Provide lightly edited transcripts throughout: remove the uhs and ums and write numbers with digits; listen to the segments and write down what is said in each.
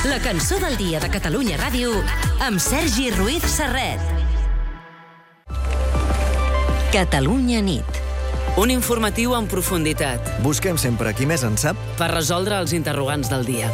La cançó del dia de Catalunya Ràdio amb Sergi Ruiz Serret. Catalunya nit. Un informatiu en profunditat. Busquem sempre qui més en sap Per resoldre els interrogants del dia.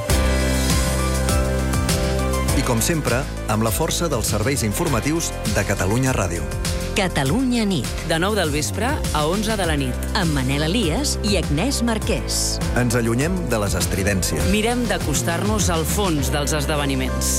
i, com sempre, amb la força dels serveis informatius de Catalunya Ràdio. Catalunya nit. De 9 del vespre a 11 de la nit. Amb Manel Elias i Agnès Marquès. Ens allunyem de les estridències. Mirem d'acostar-nos al fons dels esdeveniments.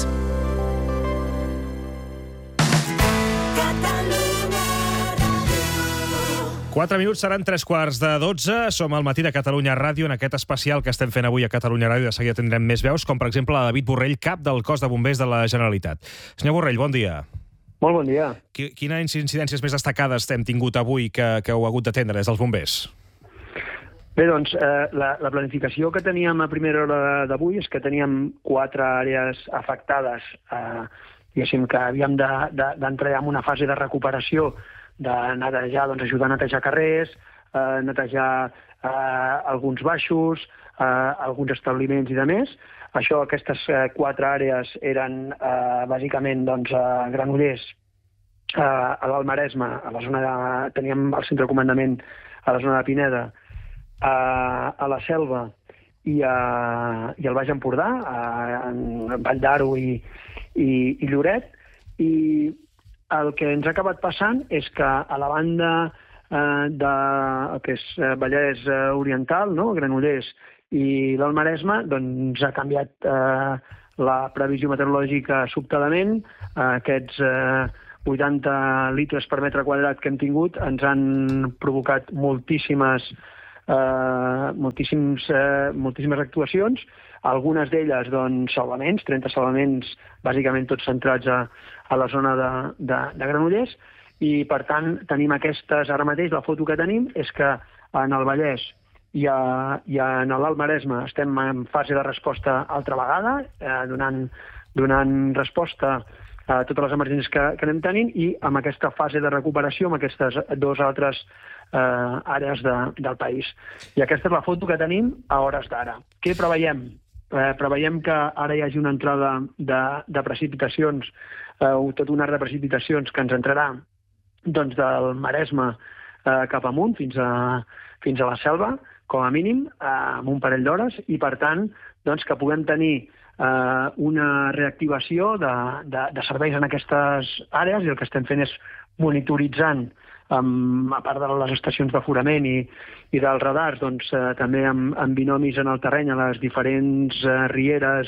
4 minuts seran 3:15. Som al matí de Catalunya Ràdio, en aquest especial que estem fent avui a Catalunya Ràdio. De seguida tindrem més veus, com per exemple la David Borrell, cap del cos de bombers de la Generalitat. Senyor Borrell, bon dia. Molt bon dia. Quines incidències més destacades hem tingut avui que heu hagut d'atendre des dels bombers? Bé, doncs, la planificació que teníem a primera hora d'avui és que teníem 4 àrees afectades, diguéssim que havíem d'entrar en una fase de recuperació, de netejar, doncs ajudar a netejar carrers, netejar alguns baixos, alguns establiments i de més. Aquestes 4 àrees eren bàsicament a Granollers, a l'Alt Maresme, a la zona teníem el centre de comandament a la zona de Pineda, a la Selva i al Baix Empordà, a Vall d'Aro i Lloret. I el que ens ha acabat passant és que a la banda que és Vallès Oriental, Granollers i l'Alt Maresme, doncs ha canviat la previsió meteorològica sobtadament. Aquests 80 litres per metre quadrat que hem tingut ens han provocat moltíssimes actuacions, algunes d'elles salvaments, 30 salvaments, bàsicament tots centrats a la zona de Granollers, i per tant tenim ara mateix, la foto que tenim és que en el Vallès i en l'Alt Maresme estem en fase de resposta altra vegada, donant resposta a totes les emergències que anem tenint, i amb aquesta fase de recuperació, amb aquestes 2 altres àrees del país. I aquesta és la foto que tenim a hores d'ara. Què preveiem? Preveiem que ara hi hagi una entrada de precipitacions, tot un arc de precipitacions que ens entrarà del Maresme cap amunt fins a la Selva, com a mínim, amb un parell d'hores, i per tant que puguem tenir una reactivació de serveis en aquestes àrees, i el que estem fent és monitoritzant, a part de les estacions d'aforament i dels radars, també amb binomis en el terreny, a les diferents rieres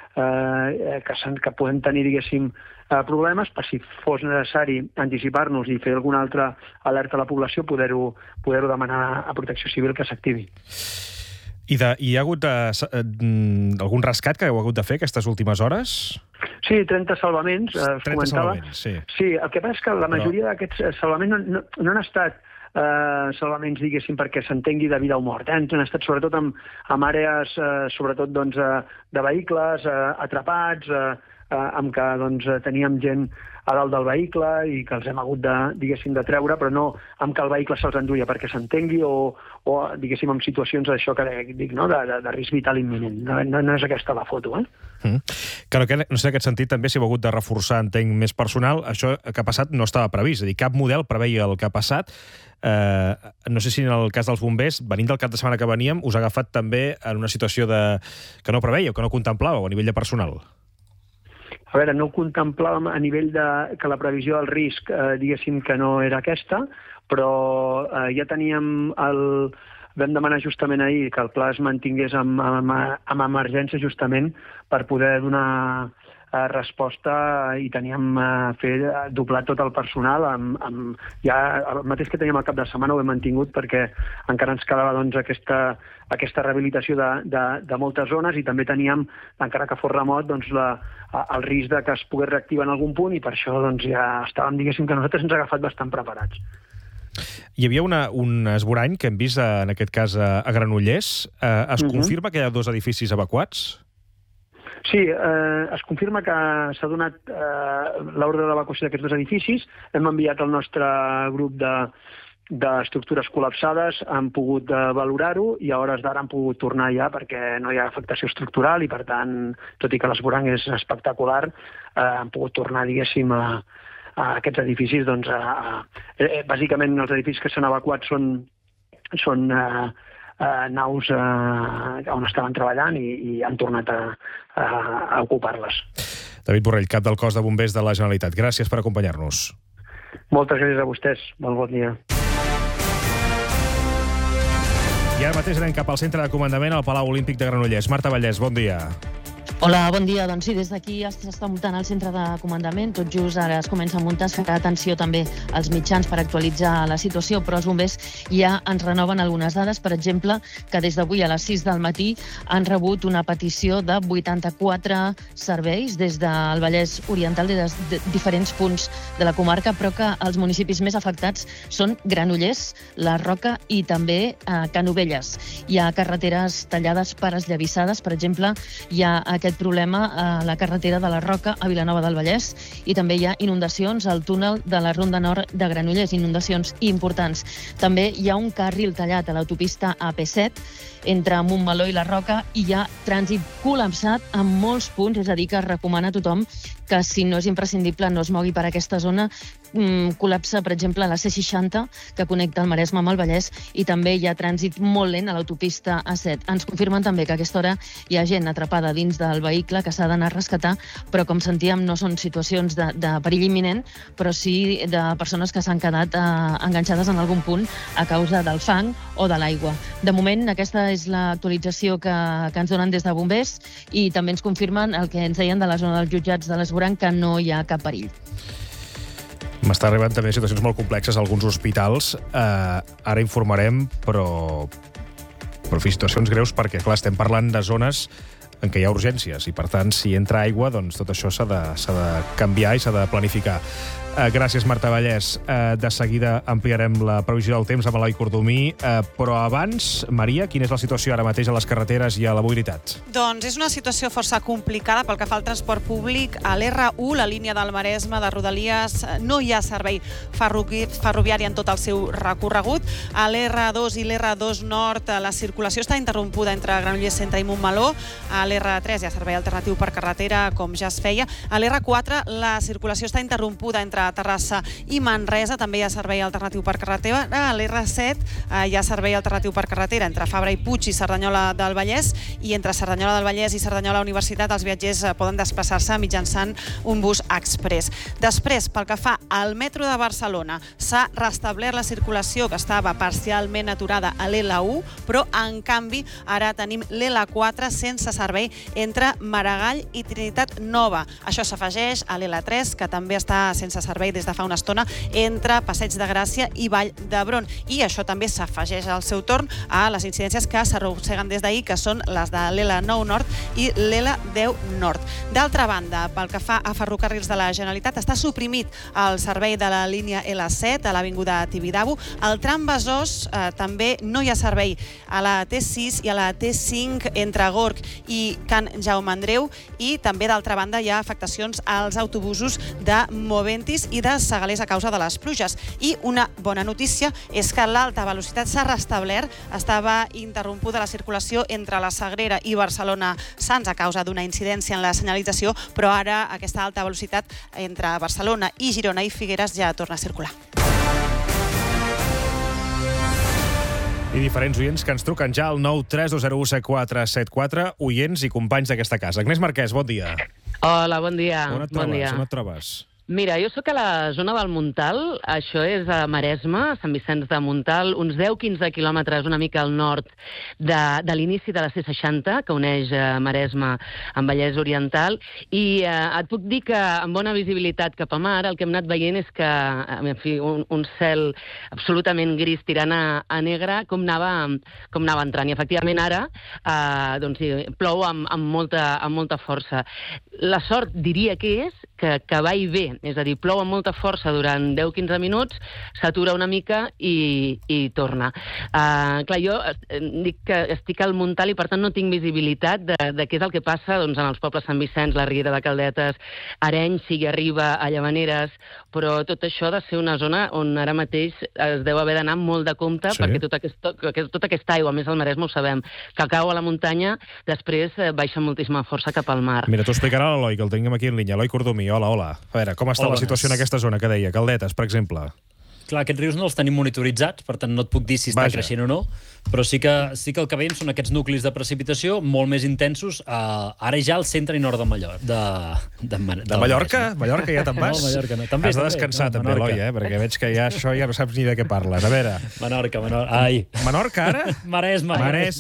que podem tenir, diguéssim, problemes, per si fos necessari anticipar-nos i fer alguna altra alerta a la població, poder-ho demanar a Protecció Civil que s'activi. Hi ha hagut algun rescat que heu hagut de fer aquestes últimes hores? Sí, 30 salvaments, es comentava. 30 salvaments, sí. Sí, el que passa és que la majoria d'aquests salvaments no han estat salvaments, diguéssim, perquè s'entengui de vida o mort. Han estat sobretot amb àrees, sobretot de vehicles atrapats, amb què teníem gent a dalt del vehicle i que els hem hagut de treure, però no amb què el vehicle se'ls enduia, perquè s'entengui, o diguéssim, en situacions d'això que dic, de risc vital imminent. No és aquesta la foto, Claro, que no sé, en aquest sentit també si heu hagut de reforçar, entenc, més personal. Això que ha passat no estava previst, és a dir, cap model preveia el que ha passat. No sé si en el cas dels bombers, venint del cap de setmana que veníem, us ha agafat també en una situació que no preveieu, que no contemplàveu a nivell de personal. A veure, no ho contemplàvem a nivell que la previsió del risc, diguéssim que no era aquesta, però ja teníem vam demanar justament ahir que el pla es mantingués amb emergència justament per poder donar resposta, i teníem doblat tot el personal. Ja el mateix que teníem al cap de setmana ho hem mantingut, perquè encara ens quedava aquesta rehabilitació de moltes zones, i també teníem, encara que fos remot, el risc que es pogués reactivar en algun punt, i per això ja estàvem, diguéssim, que nosaltres ens ha agafat bastant preparats. Hi havia un esborany que hem vist, en aquest cas, a Granollers. Es confirma que hi ha 2 edificis evacuats? Sí, es confirma que s'ha donat l'ordre d'evacuació d'aquests 2 edificis. Hem enviat el nostre grup d'estructures col·lapsades han pogut valorar-ho i a hores d'ara han pogut tornar ja perquè no hi ha afectació estructural i, per tant, tot i que l'esborang és espectacular, han pogut tornar, diguéssim, a aquests edificis. Doncs, bàsicament, els edificis que s'han evacuat són naus on estaven treballant i han tornat a ocupar-les. David Borrell, cap del Cos de Bombers de la Generalitat. Gràcies per acompanyar-nos. Moltes gràcies a vostès. Bon dia. I ara mateix anem cap al centre de comandament al Palau Olímpic de Granollers. Marta Vallès, bon dia. Hola, bon dia. Doncs sí, des d'aquí s'està muntant el centre de comandament. Tot just ara es comença a muntar. Es farà atenció també als mitjans per actualitzar la situació, però els bombers ja ens renoven algunes dades. Per exemple, que des d'avui a les 6 del matí han rebut una petició de 84 serveis des del Vallès Oriental, des de diferents punts de la comarca, però que els municipis més afectats són Granollers, La Roca i també Canovelles. Hi ha carreteres tallades per esllavissades. Per exemple, hi ha aquest problema a la carretera de La Roca a Vilanova del Vallès i també hi ha inundacions al túnel de la Ronda Nord de Granollers, inundacions importants. També hi ha un carril tallat a l'autopista AP7 entre Montmeló i La Roca i hi ha trànsit col·lapsat en molts punts, és a dir, que es recomana a tothom que si no és imprescindible no es mogui per aquesta zona. Col·lapsa, per exemple, a la C60, que connecta el Maresme amb el Vallès, i també hi ha trànsit molt lent a l'autopista A7. Ens confirmen també que a aquesta hora hi ha gent atrapada dins del vehicle que s'ha d'anar a rescatar, però com sentíem no són situacions de perill imminent, però sí de persones que s'han quedat enganxades en algun punt a causa del fang o de l'aigua. De moment, aquesta és l'actualització que ens donen des de bombers i també ens confirmen el que ens deien de la zona dels jutjats de l'Esborang, que no hi ha cap perill. M'està arribant també situacions molt complexes a alguns hospitals. Ara informarem, però situacions greus perquè, clar, estem parlant de zones en què hi ha urgències i, per tant, si entra aigua, doncs tot això s'ha de canviar i s'ha de planificar. Gràcies, Marta Vallès. De seguida ampliarem la previsió del temps amb Eloi Cordomí, però abans, Maria, quina és la situació ara mateix a les carreteres i a la mobilitat? Doncs és una situació força complicada pel que fa al transport públic. A l'R1, la línia del Maresme de Rodalies, no hi ha servei ferroviari en tot el seu recorregut. A l'R2 i l'R2 Nord la circulació està interrompuda entre Granollers Centre i Montmeló. A l'R3 hi ha servei alternatiu per carretera, com ja es feia. A l'R4 la circulació està interrompuda entre Terrassa i Manresa, també hi ha servei alternatiu per carretera. A l'R7 hi ha servei alternatiu per carretera entre Fabra i Puig i Cerdanyola del Vallès, i entre Cerdanyola del Vallès i Cerdanyola Universitat els viatgers poden desplaçar-se mitjançant un bus express. Després, pel que fa al metro de Barcelona, s'ha restablert la circulació que estava parcialment aturada a l'L1, però en canvi ara tenim l'L4 sense servei entre Maragall i Trinitat Nova. Això s'afegeix a l'L3, que també està sense servei des de fa una estona entre Passeig de Gràcia i Vall d'Hebron. I això també s'afegeix al seu torn a les incidències que s'arrosseguen des d'ahir, que són les de l'L9 Nord i l'L10 Nord. D'altra banda, pel que fa a ferrocarrils de la Generalitat, està suprimit el servei de la línia L7 a l'avinguda Tibidabo. Al tram Besòs també no hi ha servei a la T6 i a la T5 entre Gorg i Can Jaume Andreu, i també, d'altra banda, hi ha afectacions als autobusos de Moventis i de Segalers a causa de les pluges. I una bona notícia és que l'alta velocitat s'ha restablert. Estava interrompuda la circulació entre la Sagrera i Barcelona-Sants a causa d'una incidència en la senyalització, però ara aquesta alta velocitat entre Barcelona i Girona i Figueres ja torna a circular. I diferents oients que ens truquen ja al 932017474, oients i companys d'aquesta casa. Agnès Marquès, bon dia. Hola, bon dia. On et trobes? On et trobes? Mira, jo sóc a la zona del Montal, això és a Maresme, Sant Vicenç de Montal, uns 10-15 quilòmetres una mica al nord de l'inici de la C60, que uneix Maresme amb Vallès Oriental, i et puc dir que amb bona visibilitat cap a mar el que hem anat veient és que, en fi, un cel absolutament gris tirant a negre, com anava entrant. I efectivament ara doncs, plou amb molta força. La sort diria que és que va i ve, és a dir, plou amb molta força durant 10-15 minuts, s'atura una mica i torna. Clar, jo dic que estic al Montal i per tant no tinc visibilitat de què és el que passa doncs, en els pobles Sant Vicenç, la Riera de Caldetes, Arenys, Sigui-Arriba, a Llavaneres, però tot això ha de ser una zona on ara mateix es deu haver d'anar molt de compte, perquè tota aquesta aigua, més al Maresme ho sabem, que cau a la muntanya, després baixa moltíssima força cap al mar. Mira, t'ho explicarà l'Eloi, que el tenim aquí en línia. Eloi Cordomí, hola. A veure, com està la situació en aquesta zona que deia? Caldetes, per exemple. Clar, aquests rius no els tenim monitoritzats, per tant no et puc dir si està creixent o no, però sí que el que veiem són aquests nuclis de precipitació molt més intensos, ara ja al centre i nord de Mallorca. De Mallorca? Mallorca ja te'n vas? No, Mallorca no. Has de descansar també, Eloi, perquè veig que això ja no saps ni de què parles. A veure... Menorca. Ai. Menorca, ara? Maresme.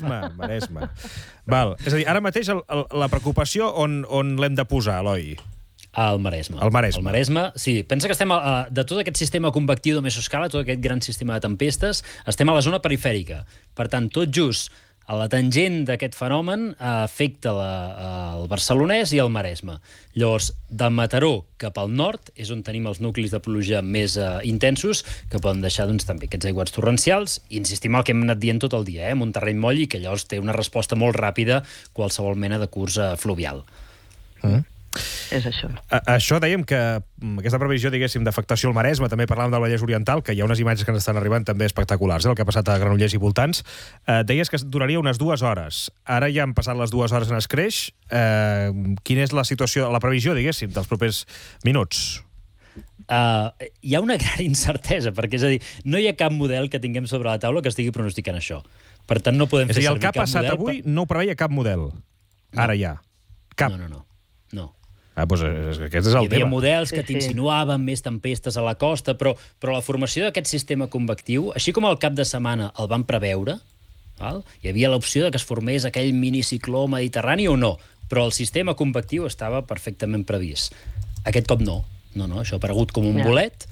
Val. És a dir, ara mateix la preocupació on l'hem de posar, Eloi? Al Maresme. Al Maresme. Al Maresme, sí. Pensa que estem de tot aquest sistema convectiu de mesoscala, tot aquest gran sistema de tempestes, estem a la zona perifèrica. Per tant, tot just a la tangent d'aquest fenomen afecta el barcelonès i el Maresme. Llavors, de Mataró cap al nord és on tenim els nuclis de pluja més intensos, que poden deixar doncs, també aquests aiguats torrencials, i insistim en el que hem anat dient tot el dia, en un terreny moll i que llavors té una resposta molt ràpida qualsevol mena de curs fluvial. És això. Això dèiem que aquesta previsió, diguéssim, d'afectació al Maresme, també parlàvem del Vallès Oriental, que hi ha unes imatges que ens estan arribant també espectaculars, el que ha passat a Granollers i voltants. Deies que duraria unes 2 hores. Ara ja han passat les 2 hores en escreix. Quina és la situació, la previsió, diguéssim, dels propers minuts? Hi ha una gran incertesa, perquè és a dir, no hi ha cap model que tinguem sobre la taula que estigui pronosticant això. Per tant, no podem fer servir cap model. És a dir, el que ha passat avui no ho preveia cap model. Ara ja. Cap. No. Doncs aquest és el tema. Hi havia models que t'insinuaven més tempestes a la costa, però la formació d'aquest sistema convectiu, així com al cap de setmana el van preveure, hi havia l'opció que es formés aquell minicicló mediterrani o no, però el sistema convectiu estava perfectament previst. Aquest cop no. No, això ha aparegut com un bolet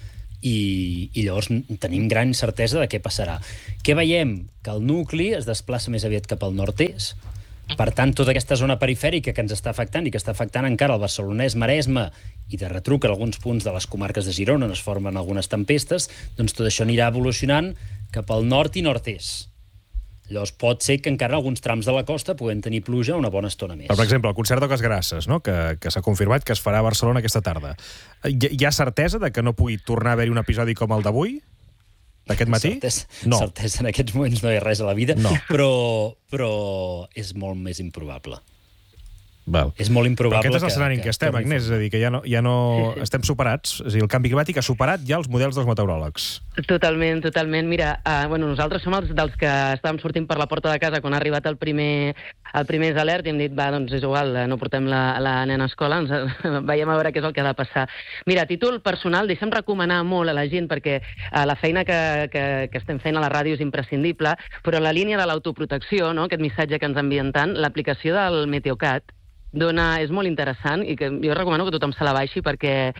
i llavors tenim gran incertesa de què passarà. Què veiem? Que el nucli es desplaça més aviat cap al nord-est. Per tant, tota aquesta zona perifèrica que ens està afectant i que està afectant encara el barcelonès, Maresme i de retruc en alguns punts de les comarques de Girona on es formen algunes tempestes, doncs tot això anirà evolucionant cap al nord i nord-est. Llavors pot ser que encara alguns trams de la costa puguem tenir pluja una bona estona més. Per exemple, el concert d'Oques Grasses, no? que s'ha confirmat que es farà a Barcelona aquesta tarda. Hi ha certesa de que no pugui tornar a haver-hi un episodi com el d'avui? D'aquest matí? No. Certesa en aquests moments no hi ha res a la vida, però és molt més improbable. Val. És molt improbable. Però aquest és l'escenari en què estem, Agnès, és a dir, que ja no estem superats, és a dir, el canvi climàtic ha superat ja els models dels meteoròlegs. Totalment. Mira, nosaltres som els dels que estàvem sortint per la porta de casa quan ha arribat el primer alert i hem dit, doncs és igual, no portem la nena a escola, veiem a veure què és el que ha de passar. Mira, a títol personal, deixa'm recomanar molt a la gent, perquè la feina que estem fent a la ràdio és imprescindible, però la línia de l'autoprotecció, aquest missatge que ens envien tant, l'aplicació del Meteocat, és molt interessant i que jo recomano que tothom se la baixi perquè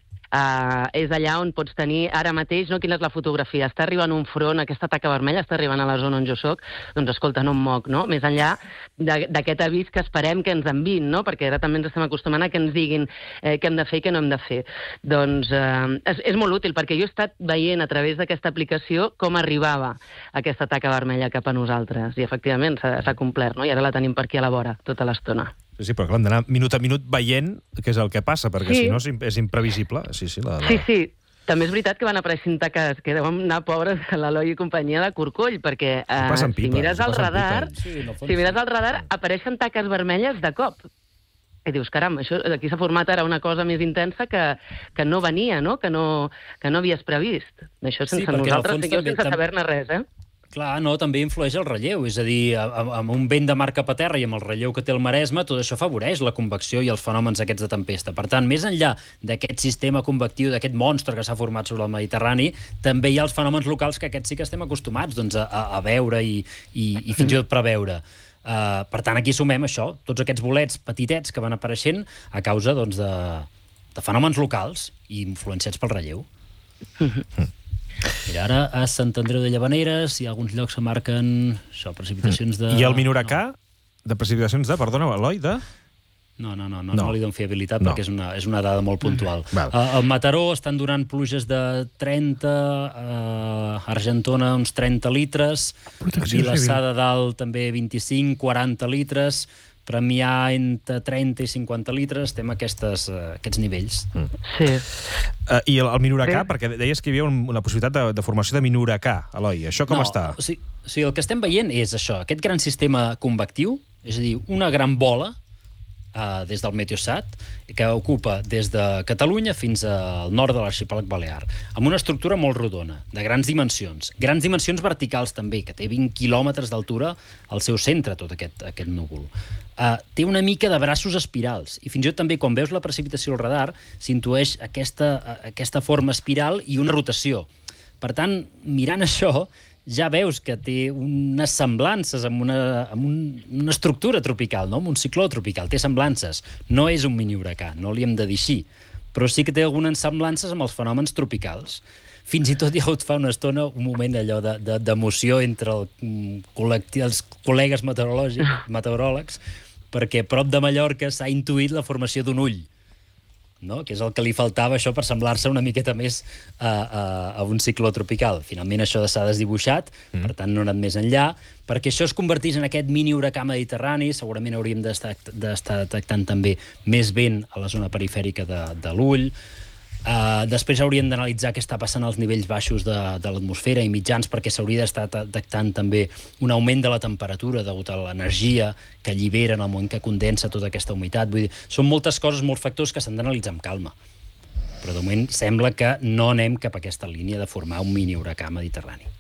és allà on pots tenir ara mateix, quina és la fotografia, està arribant un front, aquesta taca vermella està arribant a la zona on jo soc, doncs escolta, no em moc, no? Més enllà d'aquest avís que esperem que ens enviïn, no? Perquè ara també ens estem acostumant a que ens diguin què hem de fer i què no hem de fer. Doncs és molt útil, perquè jo he estat veient a través d'aquesta aplicació com arribava aquesta taca vermella cap a nosaltres, i efectivament s'ha complert, no? I ara la tenim per aquí a la vora tota l'estona. Sí, però clar, hem d'anar minut a minut veient què és el que passa, perquè si no és imprevisible. Sí. També és veritat que van apareixent taques, que deuen anar pobres a l'Eloi i companyia de Corcoll, perquè si mires al radar, apareixen taques vermelles de cop. I dius, caram, aquí s'ha format ara una cosa més intensa que no venia, no? Que no havies previst. Això sense nosaltres, sense saber-ne res, Clar, també influeix el relleu, és a dir, amb un vent de mar cap a terra i amb el relleu que té el Maresme, tot això afavoreix la convecció i els fenòmens aquests de tempesta. Per tant, més enllà d'aquest sistema convectiu, d'aquest monstre que s'ha format sobre el Mediterrani, també hi ha els fenòmens locals que aquests sí que estem acostumats a veure i fins i tot preveure. Per tant, aquí sumem això, tots aquests bolets petitets que van apareixent a causa de fenòmens locals i influenciats pel relleu. Mira, ara a Sant Andreu de Llavaneres hi ha alguns llocs que marquen precipitacions de... I el Minoracà, de precipitacions de, perdona, Eloi, de... No li dono fiabilitat perquè és una dada molt puntual. Al Mataró estan donant pluges de 30, Argentona uns 30 litres, Vilassar de Dalt també 25-40 litres, Premià entre 30 i 50 litres, estem a aquests nivells. Sí. I el minuracà, perquè deies que hi havia una possibilitat de formació de minuracà, Eloi. Això com està? O sigui, el que estem veient és això, aquest gran sistema convectiu, és a dir, una gran bola des del Meteosat, que ocupa des de Catalunya fins al nord de l'arxipèlag Balear, amb una estructura molt rodona, de grans dimensions verticals també, que té 20 quilòmetres d'altura al seu centre, tot aquest núvol. Té una mica de braços espirals, i fins i tot també, quan veus la precipitació al radar, s'intueix aquesta forma espiral i una rotació. Per tant, mirant això, ja veus que té unes semblances amb una estructura tropical, no? Amb un cicló tropical, té semblances. No és un mini-huracà, no li hem de dir així, però sí que té algunes semblances amb els fenòmens tropicals. Fins i tot hi ha hagut fa una estona un moment allò d'emoció entre els col·legues meteoròlegs, perquè a prop de Mallorca s'ha intuït la formació d'un ull, no? Que és el que li faltava, això, per semblar-se una miqueta més a un cicló tropical. Finalment això s'ha desdibuixat, per tant no ha anat més enllà, perquè això es convertís en aquest mini-huracà mediterrani. Segurament hauríem d'estar detectant també més vent a la zona perifèrica de l'ull. Després hauríem d'analitzar què està passant als nivells baixos de l'atmosfera i mitjans, perquè s'hauria d'estar detectant també un augment de la temperatura degut a l'energia que allibera en el moment que condensa tota aquesta humitat. Vull dir, són moltes coses, molts factors que s'han d'analitzar amb calma. Però de moment sembla que no anem cap a aquesta línia de formar un mini-huracà mediterrani.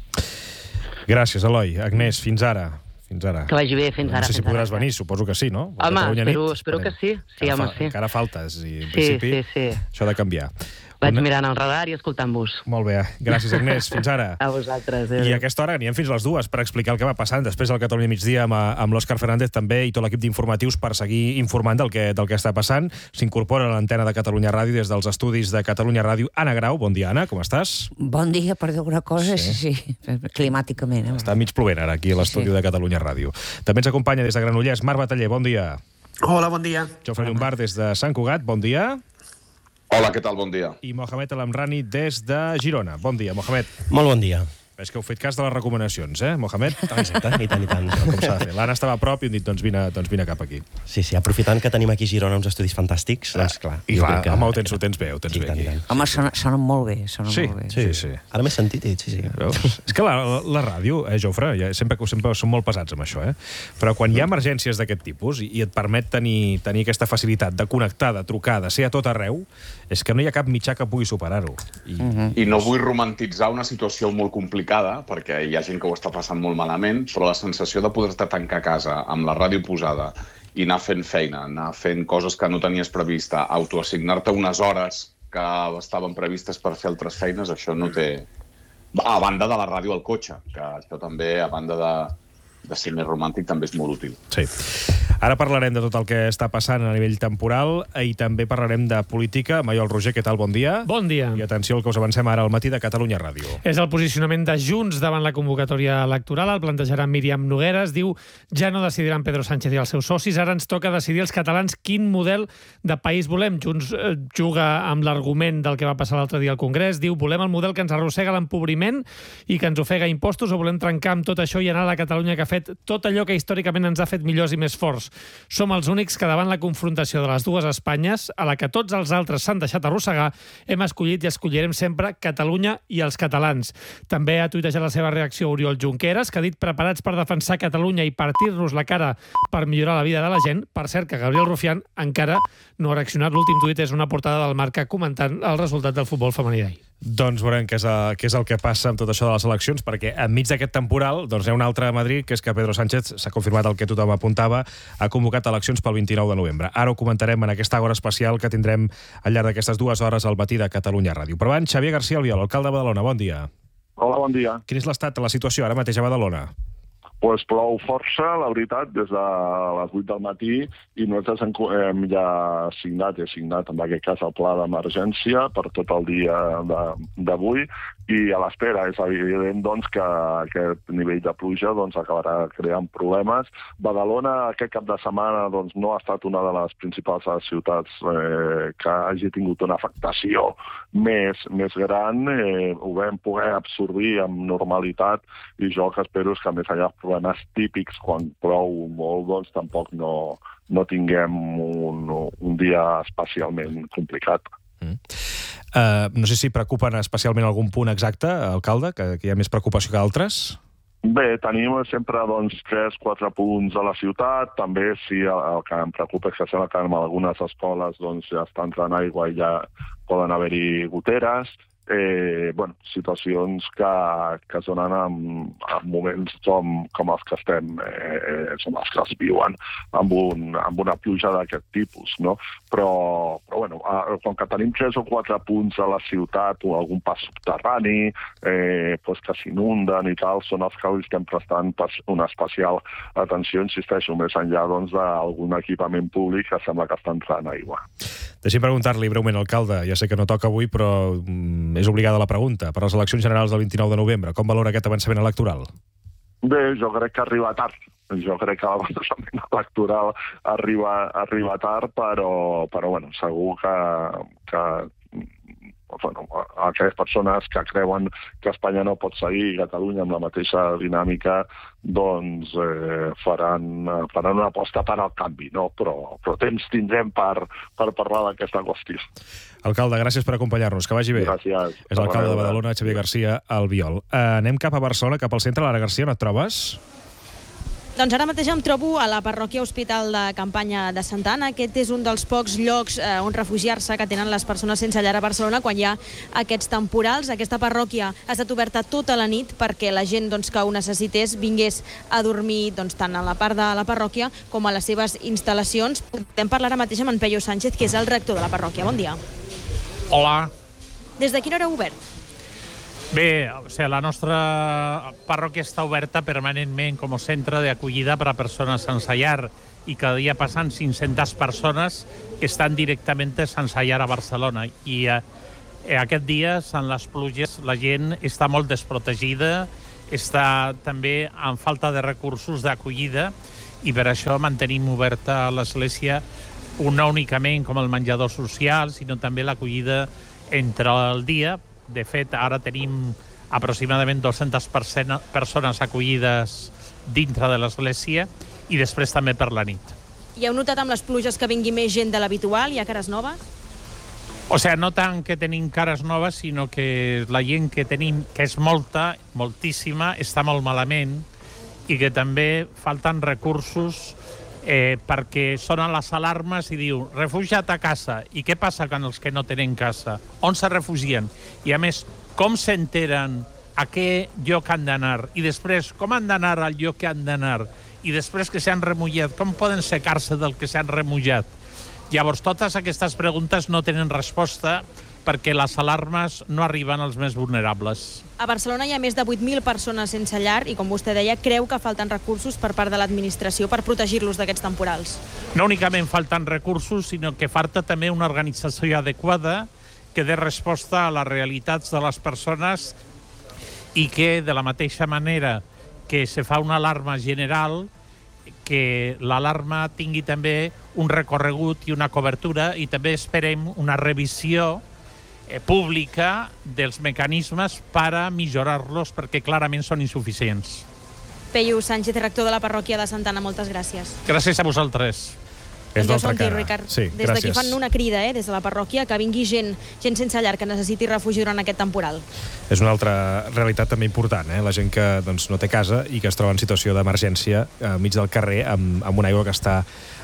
Gràcies, Eloi. Agnès, fins ara. Que vagi bé, fins ara. No sé si podràs venir, suposo que sí, no? Home, espero que sí. Sí, home, sí. Encara faltes, i en principi això ha de canviar. Vaig mirant el radar i escoltant-vos. Molt bé. Gràcies, Agnès. Fins ara. A vosaltres. I a aquesta hora anirem fins a les 2 per explicar el que va passant. Després al Catalunya Migdia amb l'Òscar Fernández també i tot l'equip d'informatius per seguir informant del que està passant. S'incorpora a l'antena de Catalunya Ràdio des dels estudis de Catalunya Ràdio. Anna Grau, bon dia, Anna, com estàs? Bon dia, per dir alguna cosa, sí. Climàticament. Està mig plovent ara aquí a l'estudi de Catalunya Ràdio. També ens acompanya des de Granollers Marc Bataller, bon dia. Hola, bon dia. Jofre Llombard des de Sant Cugat, bon dia. Hola, què tal? Bon dia. I Mohamed El Amrani des de Girona. Bon dia, Mohamed. Molt bon dia. És que heu fet cas de les recomanacions, Mohamed? Exacte, i tant. Com s'ha de fer. L'Anna estava a prop i hem dit, doncs vine cap aquí. Sí, aprofitant que tenim aquí a Girona uns estudis fantàstics, doncs clar. I clar, home, ho tens bé aquí. Home, sonen molt bé, molt bé. Sí. Ara m'he sentit, sí. És que la ràdio, Jofre, sempre som molt pesats amb això, però quan hi ha emergències d'aquest tipus i et permet tenir aquesta facilitat de connectar, de trucar, de ser a tot arreu, és que no hi ha cap mitjà que pugui superar-ho. I no vull romantitzar una situació molt complicada, perquè hi ha gent que ho està passant molt malament, però la sensació de poder-te tancar a casa amb la ràdio posada i anar fent feina, anar fent coses que no tenies prevista, autoassignar-te unes hores que estaven previstes per fer altres feines, això no té... A banda de la ràdio al cotxe, que això també, a banda de ser més romàntic, també és molt útil. Sí. Ara parlarem de tot el que està passant a nivell temporal i també parlarem de política. Maiol Roger, què tal? Bon dia. Bon dia. I atenció al que us avancem ara al matí de Catalunya Ràdio. És el posicionament de Junts davant la convocatòria electoral. El plantejarà Míriam Nogueras. Diu, ja no decidiran Pedro Sánchez i els seus socis. Ara ens toca decidir els catalans quin model de país volem. Junts juga amb l'argument del que va passar l'altre dia al Congrés. Diu, volem el model que ens arrossega l'empobriment i que ens ofega impostos, o volem trencar amb tot això i anar a la Catalunya que ha fet tot allò que històricament ens ha fet millors i més forts. Som els únics que davant la confrontació de les dues Espanyes, a la que tots els altres s'han deixat arrossegar, hem escollit i escollirem sempre Catalunya i els catalans. També ha tuitejat la seva reacció Oriol Junqueras, que ha dit preparats per defensar Catalunya i partir-nos la cara per millorar la vida de la gent. Per cert, que Gabriel Rufián encara no ha reaccionat. L'últim tuit és una portada del Marca comentant el resultat del futbol femení d'ahir. Doncs veurem què és el que passa amb tot això de les eleccions, perquè enmig d'aquest temporal hi ha un altre a Madrid, que és que Pedro Sánchez, s'ha confirmat el que tothom apuntava, ha convocat eleccions pel 29 de novembre. Ara ho comentarem en aquesta hora especial que tindrem al llarg d'aquestes 2 hores al matí de Catalunya Ràdio. Però abans, Xavier García Albiol, alcalde de Badalona, bon dia. Hola, bon dia. Quin és l'estat de la situació ara mateix a Badalona? Pues plou força, la veritat, des de les 8 del matí, i nosaltres hem ja signat en aquest cas el pla d'emergència per tot el dia d'avui, i a l'espera. És evident doncs, que aquest nivell de pluja acabarà creant problemes. Badalona aquest cap de setmana no ha estat una de les principals ciutats que hagi tingut una afectació més gran. Ho vam poder absorbir amb normalitat, i jo el que espero és que més enllà dels problemes típics quan plou molt, tampoc no tinguem un dia especialment complicat. No sé si preocupen especialment algun punt exacte, alcalde, que hi ha més preocupació que altres? Bé, tenim sempre 3-4 punts a la ciutat. També el que em preocupa és que sembla que en algunes escoles ja està entrant aigua i ja poden haver-hi goteres. Situacions que es donen en moments com els que estem, som els que es viuen amb una pluja d'aquest tipus, no? Però com que tenim 3 o 4 punts a la ciutat o algun pas subterrani que s'inunden i tal, són els que estem prestant una especial atenció, insisteixo, més enllà d'algun equipament públic que sembla que està entrant aigua. Deixi'm preguntar-li breument, alcalde, ja sé que no toca avui, però és obligada la pregunta. Per les eleccions generals del 29 de novembre, com valora aquest avançament electoral? Bé, jo crec que arriba tard. Jo crec que l'avançament electoral arriba tard, però segur que aquelles persones que creuen que Espanya no pot seguir Catalunya amb la mateixa dinàmica faran una aposta per al canvi, no? Però temps tindrem per parlar d'aquesta qüestió. Alcalde, gràcies per acompanyar-nos. Que vagi bé. Gràcies. És l'alcalde de Badalona, Xavier Garcia Albiol. Anem cap a Barcelona, cap al centre. Lara Garcia, on et trobes? Doncs ara mateix em trobo a la parròquia Hospital de Campanya de Santa Anna. Aquest és un dels pocs llocs on refugiar-se que tenen les persones sense llar a Barcelona quan hi ha aquests temporals. Aquesta parròquia ha estat oberta tota la nit perquè la gent que ho necessités vingués a dormir tant a la part de la parròquia com a les seves instal·lacions. Podem parlar ara mateix amb en Peyu Sánchez, que és el rector de la parròquia. Bon dia. Hola. Des de quina hora heu obert? Bé, la nostra parròquia està oberta permanentment com a centre d'acollida per a persones sense llar, i cada dia passen 500 persones que estan directament sense llar a Barcelona. I aquest dia, en les pluges, la gent està molt desprotegida, està també en falta de recursos d'acollida, i per això mantenim oberta l'església no únicament com el menjador social, sinó també l'acollida entre el dia. De fet, ara tenim aproximadament 200 persones acollides dintre de l'església, i després també per la nit. I heu notat amb les pluges que vingui més gent de l'habitual? Hi ha cares noves? No tant que tenim cares noves, sinó que la gent que tenim, que és moltíssima, està molt malament, i que també falten recursos perquè sonen les alarmes i diu refugia't a casa. I què passa amb els que no tenen casa? On se refugien? I a més, com s'enteren a què lloc han d'anar? I després, com han d'anar al lloc que han d'anar? I després que s'han remullat, com poden secar-se del que s'han remullat? Llavors, totes aquestes preguntes no tenen resposta perquè les alarmes no arriben als més vulnerables. A Barcelona hi ha més de 8.000 persones sense llar i, com vostè deia, creu que falten recursos per part de l'administració per protegir-los d'aquests temporals. No únicament falten recursos, sinó que falta també una organització adequada que dé resposta a les realitats de les persones, i que, de la mateixa manera que se fa una alarma general, que l'alarma tingui també un recorregut i una cobertura, i també esperem una revisió pública dels mecanismes per a millorar-los, perquè clarament són insuficients. Peyu Sánchez, rector de la parròquia de Santa Anna, moltes gràcies. Gràcies a vosaltres. És jo l'altra som cara. Ricard. Sí, des d'aquí fan una crida, des de la parròquia, que vingui gent sense llar que necessiti refugi durant aquest temporal. És una altra realitat també important, la gent que no té casa i que es troba en situació d'emergència enmig del carrer amb una aigua que està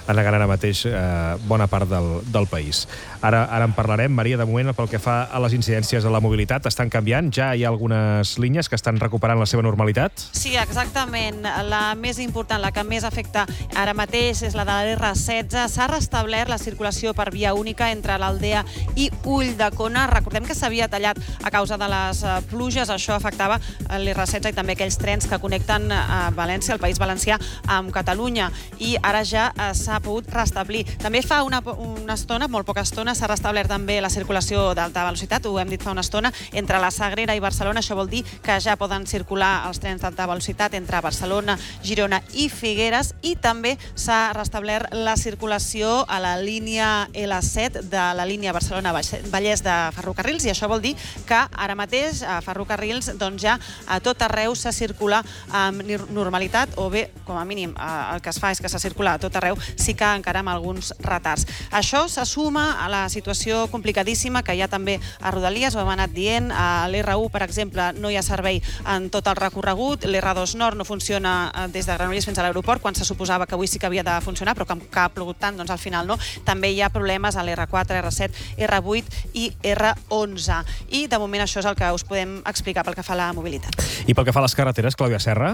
anegant ara mateix bona part del país. Ara en parlarem. Maria, de moment, pel que fa a les incidències a la mobilitat, estan canviant? Ja hi ha algunes línies que estan recuperant la seva normalitat? Sí, exactament. La més important, la que més afecta ara mateix, és la de l'R16. S'ha restablert la circulació per via única entre l'Aldea i Ulldecona. Recordem que s'havia tallat a causa de les pluges. Això afectava l'R16 i també aquells trens que connecten a València, el País Valencià, amb Catalunya. I ara ja s'ha pogut restablir. També fa una estona, molt poca estona, s'ha restablert també la circulació d'alta velocitat, ho hem dit fa una estona, entre la Sagrera i Barcelona. Això vol dir que ja poden circular els trens d'alta velocitat entre Barcelona, Girona i Figueres, i també s'ha restablert la circulació a la línia L7 de la línia Barcelona-Vallès de Ferrocarrils, i això vol dir que ara mateix a Ferrocarrils ja a tot arreu se circula amb normalitat, o bé, com a mínim, el que es fa és que se circula a tot arreu, sí que encara amb alguns retards. Això se suma a la situació complicadíssima que hi ha també a Rodalies, ho hem anat dient. A l'R1, per exemple, no hi ha servei en tot el recorregut. L'R2 Nord no funciona des de Granollers fins a l'aeroport, quan se suposava que avui sí que havia de funcionar, però que ha plogut tant, doncs al final no. També hi ha problemes a l'R4, R7, R8 i R11. I de moment això és el que us podem explicar pel que fa a la mobilitat. I pel que fa a les carreteres, Clàudia Serra?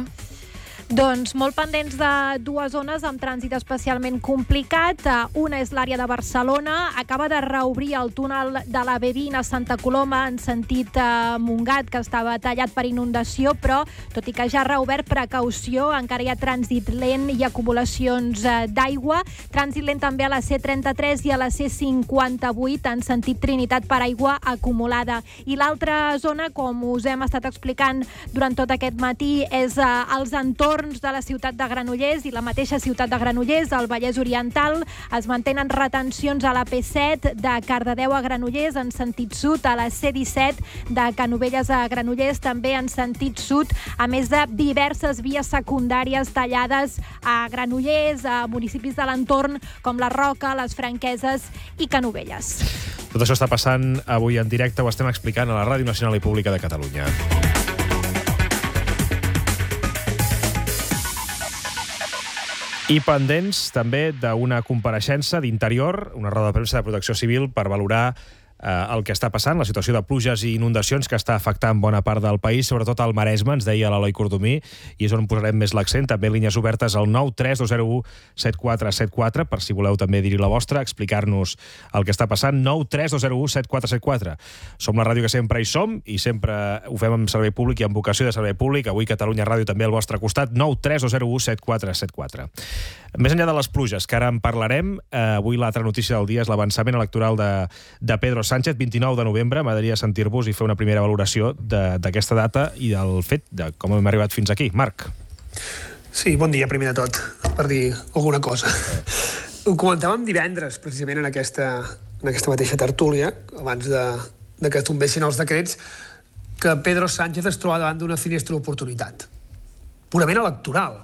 Doncs molt pendents de dues zones amb trànsit especialment complicat. Una és l'àrea de Barcelona. Acaba de reobrir el túnel de la B20 a Santa Coloma en sentit Montgat, que estava tallat per inundació, però tot i que ja ha reobert, precaució, encara hi ha trànsit lent i acumulacions d'aigua. Trànsit lent també a la C33 i a la C58 en sentit Trinitat per aigua acumulada. I l'altra zona, com us hem estat explicant durant tot aquest matí, és als entorns de la ciutat de Granollers i la mateixa ciutat de Granollers, al Vallès Oriental. Es mantenen retencions a la P7 de Cardedeu a Granollers en sentit sud, a la C17 de Canovelles a Granollers també en sentit sud, a més de diverses vies secundàries tallades a Granollers, a municipis de l'entorn com la Roca, les Franqueses i Canovelles. Tot això està passant avui en directe, ho estem explicant a la Ràdio Nacional i Pública de Catalunya. I pendents també d'una compareixença d'Interior, una roda de premsa de Protecció Civil per valorar el que està passant, la situació de pluges i inundacions que està afectant bona part del país, sobretot al Maresme, ens deia l'Eloi Cordomí, i és on posarem més l'accent. També línies obertes al 93201 7474, per si voleu també dir-hi la vostra, explicar-nos el que està passant. 93201 7474. Som la ràdio que sempre hi som i sempre ho fem amb servei públic i amb vocació de servei públic. Avui Catalunya Ràdio també al vostre costat. 93201 7474. Més enllà de les pluges, que ara en parlarem, avui l'altra notícia del dia és l'avançament electoral de Pedro Sánchez, 29 de novembre. M'agradaria sentir-vos i fer una primera valoració d'aquesta data i del fet de com hem arribat fins aquí. Marc. Sí, bon dia, primer de tot, per dir alguna cosa. Ho comentàvem divendres, precisament en aquesta mateixa tertúlia, abans de que tombessin els decrets, que Pedro Sánchez es troba davant d'una finestra d'oportunitat, purament electoral.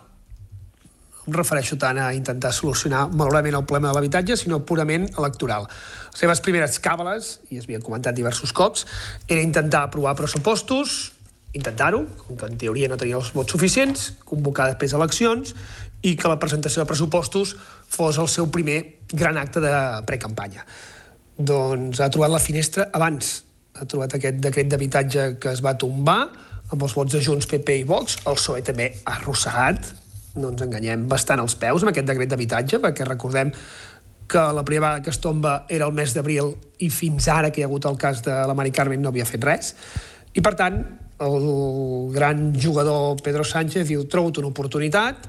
Em refereixo tant a intentar solucionar malauradament el problema de l'habitatge, sinó purament electoral. Les seves primeres càbales, i es havien comentat diversos cops, era intentar aprovar pressupostos, intentar-ho, com que en teoria no tenia els vots suficients, convocar després eleccions i que la presentació de pressupostos fos el seu primer gran acte de precampanya. Doncs ha trobat la finestra abans. Ha trobat aquest decret d'habitatge que es va tombar amb els vots de Junts, PP i Vox. El PSOE també ha arrossegat, no ens enganyem, bastant els peus amb aquest decret d'habitatge, perquè recordem que la primera vegada que es tomba era el mes d'abril i fins ara que hi ha hagut el cas de la Mari Carmen no havia fet res. I per tant, el gran jugador Pedro Sánchez diu: trobo una oportunitat,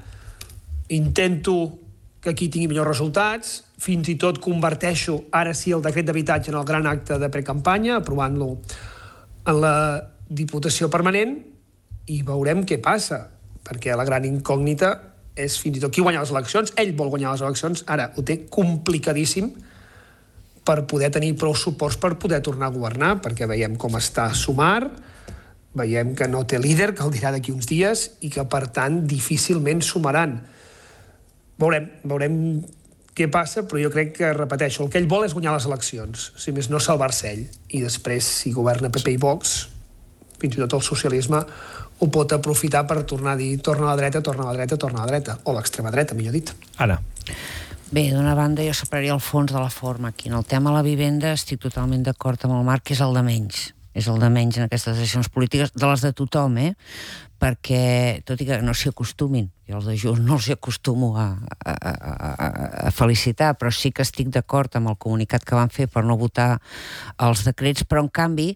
intento que aquí tingui millors resultats, fins i tot converteixo ara sí el decret d'habitatge en el gran acte de precampanya, aprovant-lo en la Diputació Permanent, i veurem què passa, perquè la gran incògnita és fins i tot qui guanya les eleccions. Ell vol guanyar les eleccions, ara ho té complicadíssim per poder tenir prou suports per poder tornar a governar, perquè veiem com està Sumar, veiem que no té líder, que el dirà d'aquí uns dies, i que per tant difícilment sumaran. Veurem què passa, però jo crec que, repeteixo, el que ell vol és guanyar les eleccions, si més no salvar-se ell, i després si governa PP i Vox, fins i tot el socialisme ho pot aprofitar per tornar a dir torna a la dreta, torna a la dreta, torna a la dreta, o l'extrema dreta, millor dit. Anna. Bé, d'una banda jo separaria el fons de la forma. Aquí en el tema de la vivenda estic totalment d'acord amb el Marc, que és el de menys. És el de menys en aquestes decisions polítiques, de les de tothom, perquè, tot i que no s'hi acostumin, jo els de Junts no els acostumo a felicitar, però sí que estic d'acord amb el comunicat que van fer per no votar els decrets, però en canvi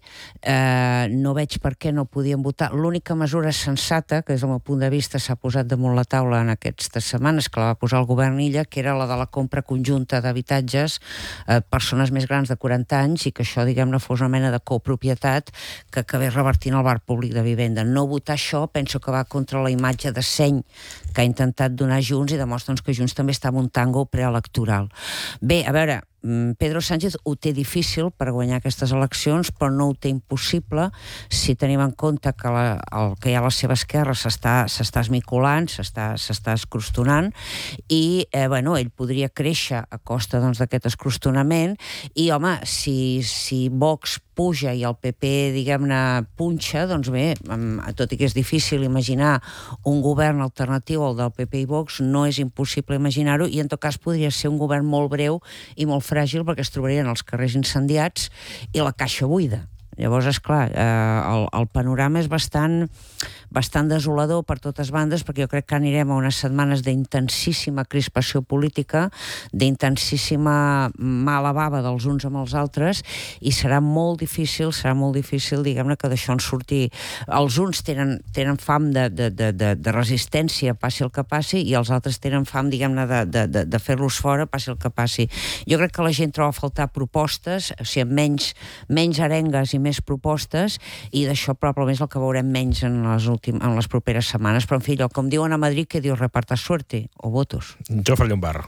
no veig per què no podien votar. L'única mesura sensata, que des del meu punt de vista s'ha posat damunt la taula en aquestes setmanes, que la va posar el govern Illa, que era la de la compra conjunta d'habitatges a persones més grans de 40 anys i que això, diguem-ne, fos una mena de copropietat que acabés revertint el parc públic de vivenda. No votar això penso que va contra la imatge de seny que ha intentat donar Junts i demostra que Junts també està en un tango preelectoral. Bé, a veure, Pedro Sánchez ho té difícil per guanyar aquestes eleccions, però no ho té impossible si tenim en compte que el que hi ha a la seva esquerra s'està esmicolant, s'està escrostonant i ell podria créixer a costa d'aquest escrostonament i, home, si Vox puja i el PP, diguem-ne, punxa, doncs bé, tot i que és difícil imaginar un govern alternatiu al del PP i Vox, no és impossible imaginar-ho i en tot cas podria ser un govern molt breu i molt fràgil perquè es trobarien els carrers incendiats i la caixa buida. Llavors, esclar, el panorama és bastant desolador per totes bandes, perquè jo crec que anirem a unes setmanes d'intensíssima crispació política, d'intensíssima mala bava dels uns amb els altres, i serà molt difícil, diguem-ne, que d'això en surti. Els uns tenen fam de resistència, passi el que passi, i els altres tenen fam, diguem-ne, de fer-los fora, passi el que passi. Jo crec que la gent troba a faltar propostes, o sigui, menys arengues i més propostes, i d'això probablement és el que veurem menys en les properes setmanes. Però, en fi, com diuen a Madrid, que diu repartir suerte o votos. Jofre Llombard.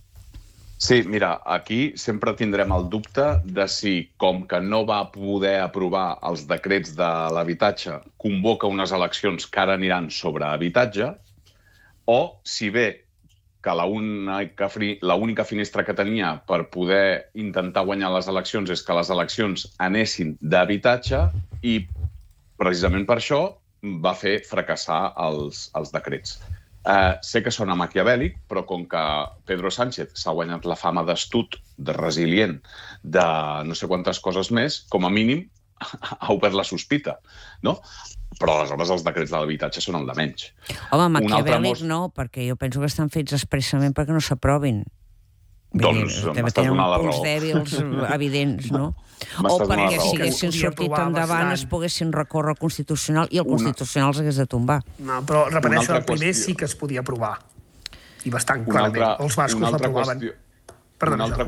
Sí, mira, aquí sempre tindrem el dubte de si, com que no va poder aprovar els decrets de l'habitatge, convoca unes eleccions que ara aniran sobre habitatge, o si bé que l'única finestra que tenia per poder intentar guanyar les eleccions és que les eleccions anessin d'habitatge i precisament per això va fer fracassar els decrets. Sé que sona maquiavèlic, però com que Pedro Sánchez s'ha guanyat la fama d'astut, de resilient, de no sé quantes coses més, com a mínim ha obert la sospita, no? Però aleshores els decrets de l'habitatge són el de menys. Home, maquiavèlic no, perquè jo penso que estan fets expressament perquè no s'aprovin. Doncs m'estàs donant la raó. Tenen punts dèbils evidents, no? O perquè si haguessin sortit endavant es poguessin recórrer al Constitucional i el Constitucional els hagués de tombar. No, però repeteixo, el primer sí que es podia aprovar. I bastant clarament. Els bascos l'aprovaven. Una altra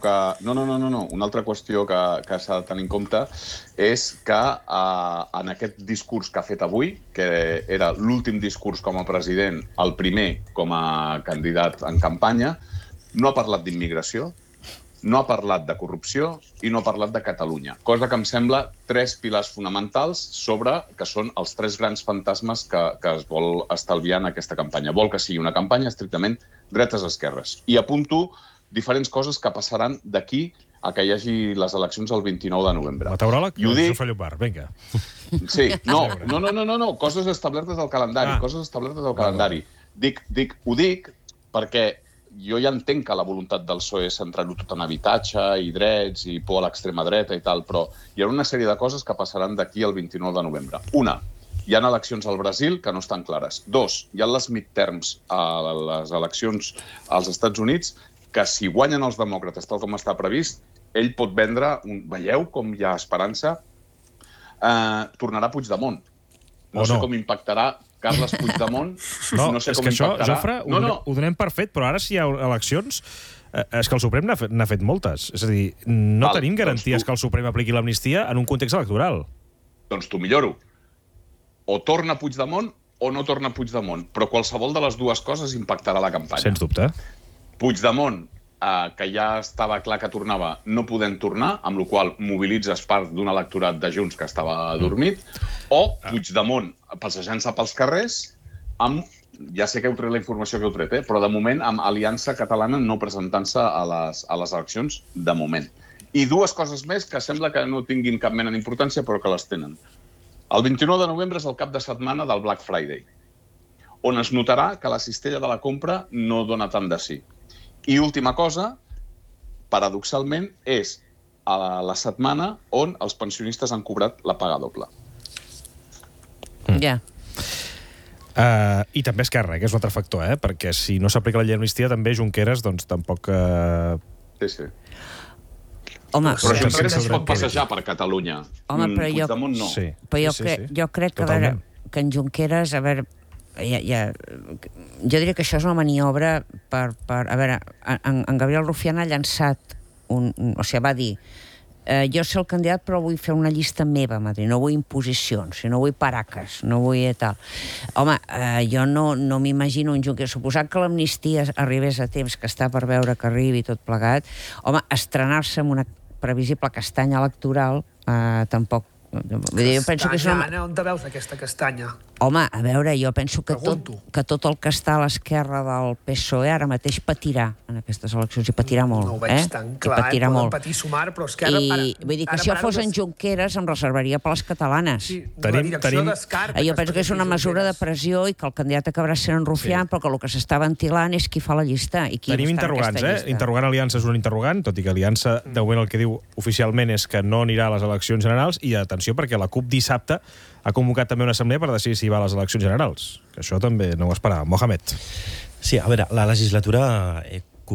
qüestió que s'ha de tenir en compte és que en aquest discurs que ha fet avui, que era l'últim discurs com a president, el primer com a candidat en campanya, no ha parlat d'immigració, no ha parlat de corrupció i no ha parlat de Catalunya. Cosa que em sembla 3 pilars fonamentals que són els 3 grans fantasmes que es vol estalviar en aquesta campanya. Vol que sigui una campanya estrictament dretes-esquerres. I apunto diferents coses que passaran d'aquí a que hi hagi les eleccions el 29 de novembre. Meteoròleg? Jofre Llombard, vinga. Sí, no, coses establertes al calendari, Ho dic perquè jo ja entenc que la voluntat del PSOE és centrar-ho tot en habitatge i drets i por a l'extrema dreta i tal, però hi ha una sèrie de coses que passaran d'aquí al 29 de novembre. Una, hi ha eleccions al Brasil que no estan clares. 2, hi ha les midterms a les eleccions als Estats Units que si guanyen els demòcrates tal com està previst, ell pot vendre, veieu com hi ha esperança, tornarà Puigdemont. No sé com impactarà Carles Puigdemont. No sé com impactarà. Jofre, ho donem per fet, però ara si hi ha eleccions, és que el Suprem n'ha fet moltes. És a dir, no tenim garanties que el Suprem apliqui l'amnistia en un context electoral. Doncs t'ho milloro. O torna Puigdemont o no torna Puigdemont, però qualsevol de les dues coses impactarà la campanya. Sens dubte. Puigdemont, que ja estava clar que tornava, no podem tornar, amb la qual mobilitzes part d'un electorat de Junts que estava dormit, o Puigdemont passejant-se pels carrers, ja sé que heu tret la informació que heu tret, però de moment amb Aliança Catalana no presentant-se a les eleccions, de moment. I 2 coses més que sembla que no tinguin cap mena d'importància, però que les tenen. El 29 de novembre és el cap de setmana del Black Friday, on es notarà que la cistella de la compra no dona tant de sí. I última cosa, paradoxalment, és a la setmana on els pensionistes han cobrat la paga doble. Ja. I també Esquerra, que és un altre factor, perquè si no s'aplica la llei d'amnistia, també Junqueras, doncs tampoc... Sí. Home, però Junqueras es pot passejar per Catalunya. Home, però Puigdemont no. Jo crec que, a veure, que en Junqueras, a veure, jo diria que això és una maniobra per a veure, en Gabriel Rufián ha llançat o sigui, va dir jo sé el candidat però vull fer una llista meva a Madrid, no vull imposicions, no vull paraques, no vull tal. Home, jo no m'imagino un Junqueras, suposant que l'amnistia arribés a temps, que està per veure que arribi tot plegat, home, estrenar-se amb una previsible castanya electoral tampoc. Jo penso que és una... Anna, on te veus aquesta castanya? Home, a veure, jo penso que tot el que està a l'esquerra del PSOE ara mateix patirà en aquestes eleccions, i patirà molt. No ho veig tan clar, poden patir sumar, però Esquerra... Vull dir que si jo fos en Junqueras em reservaria per les catalanes. La direcció d'Esquerra... Jo penso que és una mesura de pressió i que el candidat acabarà sent en Rufián, però que el que s'està ventilant és qui fa la llista i qui Tenim interrogants, Interrogant Aliança és un interrogant, tot i que Aliança, de moment el que diu oficialment és que no anirà a les eleccions generals, i atenció, perquè la CUP dissabte ha convocat també una assemblea per decidir si va a les eleccions generals. Que això també no ho esperava. Mohamed. Sí, a veure, la legislatura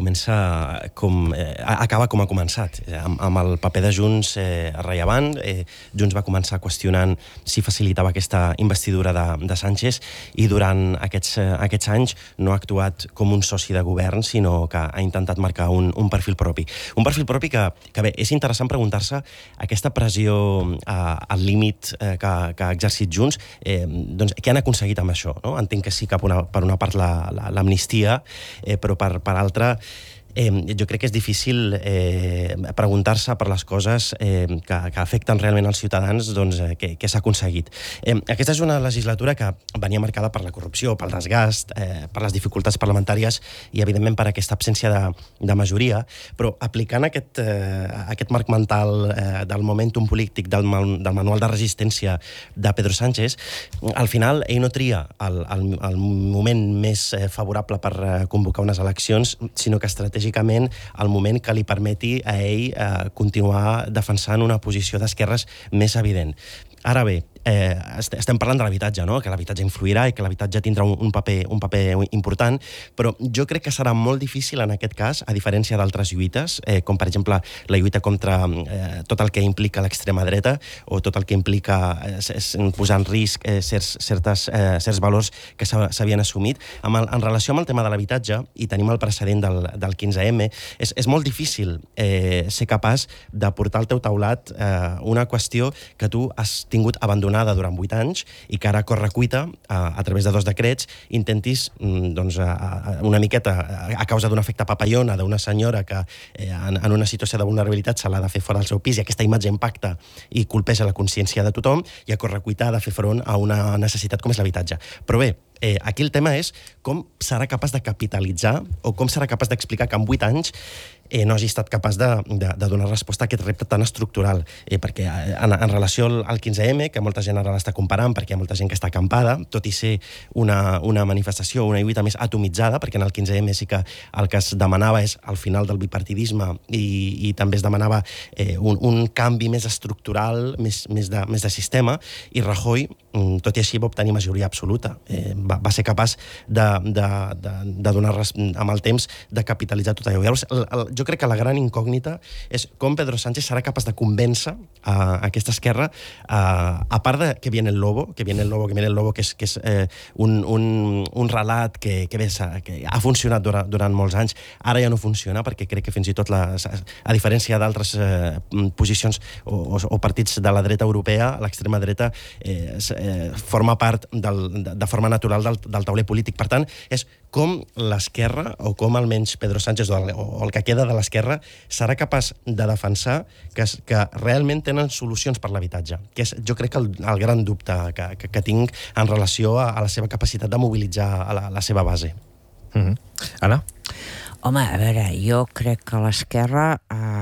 acaba com ha començat, amb el paper de Junts rellevant. Junts va començar qüestionant si facilitava aquesta investidura de Sánchez, i durant aquests anys no ha actuat com un soci de govern, sinó que ha intentat marcar un perfil propi. Un perfil propi que bé, és interessant preguntar-se aquesta pressió al límit que ha exercit Junts, doncs què han aconseguit amb això? Entenc que sí que per una part l'amnistia, però per altra jo crec que és difícil preguntar-se per les coses que afecten realment els ciutadans, doncs què s'ha aconseguit. Aquesta és una legislatura que venia marcada per la corrupció, pel desgast, per les dificultats parlamentàries i, evidentment, per aquesta absència de majoria, però aplicant aquest marc mental del momentum polític, del manual de resistència de Pedro Sánchez, al final ell no tria el moment més favorable per convocar unes eleccions, sinó que estratègicament el moment que li permeti a ell continuar defensant una posició d'esquerres més evident. Ara bé, estem parlant de l'habitatge, no? Que l'habitatge influirà i que l'habitatge tindrà un paper important, però jo crec que serà molt difícil en aquest cas, a diferència d'altres lluites, com per exemple la lluita contra tot el que implica l'extrema dreta o tot el que implica posar en risc certs valors que s'havien assumit. En relació amb el tema de l'habitatge, i tenim el precedent del 15M, és molt difícil ser capaç de portar al teu taulat una qüestió que tu has tingut abandonada durant 8 anys i que ara a correcuita, a través de 2 decrets, intentis una miqueta, a causa d'un efecte papallona d'una senyora que en una situació de vulnerabilitat se l'ha de fer fora del seu pis i aquesta imatge impacta i colpeja la consciència de tothom, i a correcuita ha de fer front a una necessitat com és l'habitatge. Però bé, aquí el tema és com serà capaç de capitalitzar o com serà capaç d'explicar que en 8 anys no hagi estat capaç de donar resposta a aquest repte tan estructural, perquè en relació al 15M, que molta gent ara l'està comparant perquè hi ha molta gent que està acampada, tot i ser una manifestació, una lluita més atomitzada, perquè en el 15M sí que el que es demanava és el final del bipartidisme i també es demanava un canvi més estructural, més de sistema, i Rajoy, tot i així, va obtenir majoria absoluta. Va ser capaç de donar amb el temps de capitalitzar tot allò. Jo crec que la gran incògnita és com Pedro Sánchez serà capaç de convèncer aquesta esquerra, a part de que viene el lobo, que és un relat que ha funcionat durant molts anys, ara ja no funciona, perquè crec que fins i tot, a diferència d'altres posicions o partits de la dreta europea, l'extrema dreta forma part de forma natural del tauler polític. Per tant, és com l'esquerra, o com almenys Pedro Sánchez o el que queda de l'esquerra, serà capaç de defensar que realment tenen solucions per l'habitatge, que és, jo crec, el gran dubte que tinc en relació a la seva capacitat de mobilitzar la seva base. Anna? Home, a veure, jo crec que l'esquerra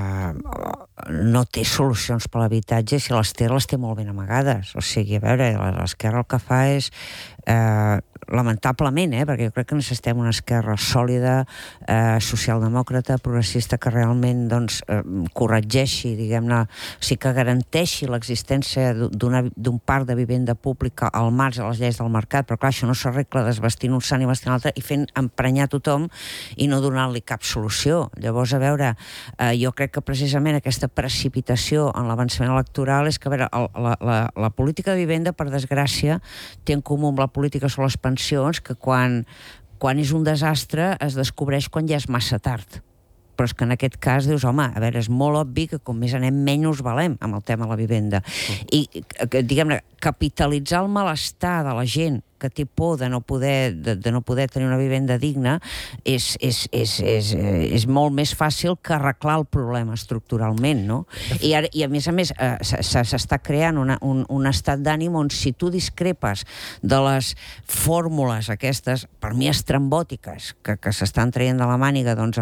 no té solucions per l'habitatge, si les té molt ben amagades. O sigui, a veure, l'esquerra el que fa és lamentablement, perquè jo crec que necessitem una esquerra sòlida, socialdemòcrata, progressista, que realment corregeixi, diguem-ne, o sigui, que garanteixi l'existència d'un parc de vivenda pública al marge de les lleis del mercat, però clar, això no s'arregla desvestint un sant i vestint l'altre i fent emprenyar tothom i no donant-li cap solució. Llavors, a veure, jo crec que precisament aquesta precipitació en l'avançament electoral és que, a veure, la política de vivenda, per desgràcia, té en comú amb la política sobre les pensions que quan és un desastre es descobreix quan ja és massa tard. Però és que en aquest cas dius, home, a veure, és molt obvi que com més anem menys valem amb el tema de la vivenda. I, diguem-ne, capitalitzar el malestar de la gent que té por de no poder tenir una vivenda digna és molt més fàcil que arreglar el problema estructuralment, no? I a més s'està creant un estat d'ànim on si tu discrepes de les fórmules aquestes, per mi estrambòtiques, que s'estan traient de la màniga, doncs,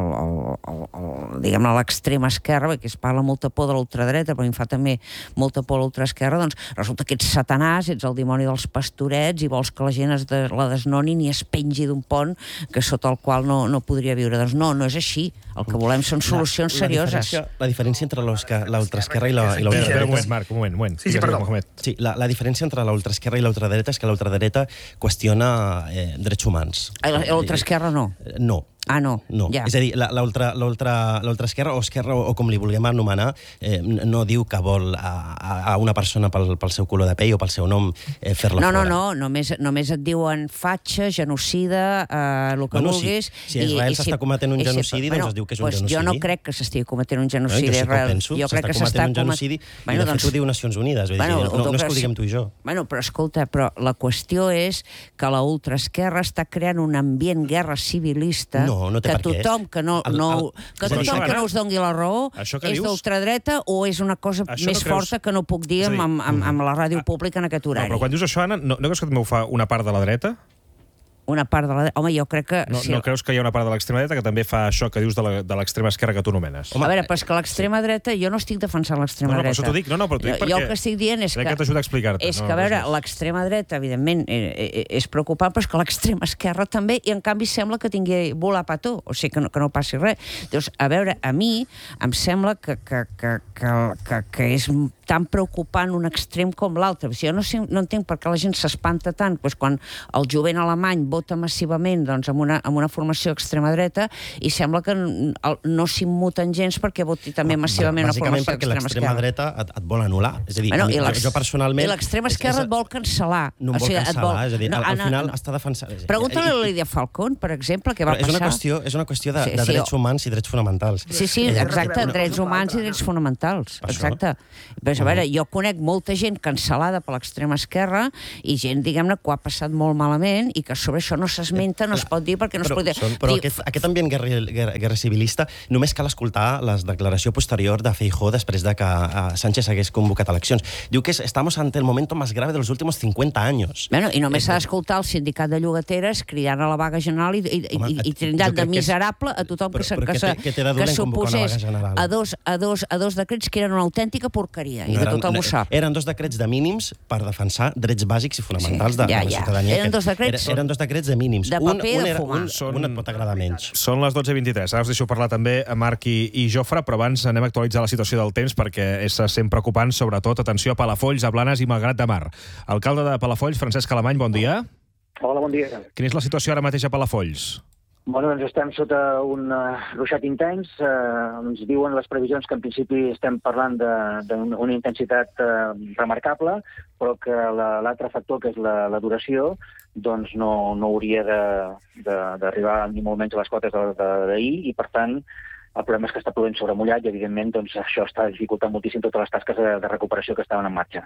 diguem-ne, a l'extrema esquerra, perquè es parla molta por de l'ultradreta, però em fa també molta por l'ultraesquerra, doncs resulta que ets satanàs, ets el dimoni dels pastorets i vols que la gent la desnonin i es pengi d'un pont que sota el qual no podria viure. Doncs no és així. El que volem són solucions serioses. La diferència entre l'ultraesquerra i l'ultradreta... Un moment, Marc, un moment. Sí, perdó. Sí, la diferència entre l'ultraesquerra i l'ultradreta és que l'ultradreta qüestiona drets humans. L'ultraesquerra no? No. Ah, no. Ja. És a dir, l'ultraesquerra o esquerra, o com li vulguem anomenar, no diu que vol a una persona pel seu color de pell o pel seu nom fer-la fora. No, només et diuen fatxa, genocida, el que vulguis. Si Israel s'està cometent un genocidi, doncs es diu que és un genocidi. Jo no crec que s'estigui cometent un genocidi a Israel. Jo crec que s'està cometent un genocidi i de fet ho diu Nacions Unides. No és que ho diguem tu i jo. Però escolta, la qüestió és que la ultraesquerra està creant un ambient guerra civilista que tothom que no us doni la raó és d'ultradreta o és una cosa més forta que no puc dir amb la ràdio pública en aquest horari. Però quan dius això, Anna, no creus que també ho fa una part de la dreta? Una part de la dreta? Home, jo crec que... No creus que hi ha una part de l'extrema dreta que també fa això que dius de l'extrema esquerra que tu nomenes? A veure, però és que l'extrema dreta... Jo no estic defensant l'extrema dreta. No, per això t'ho dic. No, però t'ho dic perquè... Jo el que estic dient és que... Crec que t'ajuda a explicar-te. És que, a veure, l'extrema dreta, evidentment, és preocupant, però és que l'extrema esquerra també, i en canvi sembla que tingui volar petó, o sigui, que no passi res. Llavors, a veure, a mi em sembla que és tan preocupant un extrem com l'altre. Jo no entenc per què la gent s'espanta tant quan el jovent alemany vota massivament amb una formació extrema dreta i sembla que no s'immuten gens perquè voti també massivament una formació extrema esquerra. Bàsicament perquè l'extrema dreta et vol anul·lar. És a dir, jo personalment... I l'extrema esquerra et vol cancel·lar. No em vol cancel·lar, és a dir, al final està defensant... Pregunta-li a Lídia Falcón, per exemple, què va passar. És una qüestió de drets humans i drets fonamentals. Sí, exacte, drets humans i drets fonamentals. Exacte. A veure, jo conec molta gent cancel·lada per l'extrema esquerra i gent, diguem-ne, que ho ha passat molt malament i que sobre això no s'esmenta, no es pot dir perquè no es pot dir... Però aquest ambient guerra civilista, només cal escoltar la declaració posterior de Feijóo després de que Sánchez hagués convocat eleccions. Diu que estamos ante el momento más grave de los últimos 50 años. Bueno, i només s'ha d'escoltar el sindicat de llogateres cridant a la vaga general i trindant de miserable a tothom que s'oposés a dos decrets que eren una autèntica porqueria i que tothom ho sap. Eren dos decrets de mínims per defensar drets bàsics i fonamentals de la ciutadania. Eren dos decrets de mínims. De paper de fumar. Un et pot agradar menys. Són les 12:23. Ara us deixo parlar també a Marc i Jofre, però abans anem a actualitzar la situació del temps perquè és sempre preocupant, sobretot, atenció, a Palafolls, a Blanes i Malgrat de Mar. Alcalde de Palafolls, Francesc Alemany, bon dia. Hola, bon dia. Quina és la situació ara mateix a Palafolls? Bueno, doncs estem sota un ruixat intens. Ens diuen les previsions que en principi estem parlant d'una intensitat remarcable, però que l'altre factor, que és la duració, doncs no hauria d'arribar ni molt menys a les cotes d'ahir i, per tant, el problema és que està plovent sobre mullat i, evidentment, doncs, això està dificultant moltíssim totes les tasques de recuperació que estaven en marxa.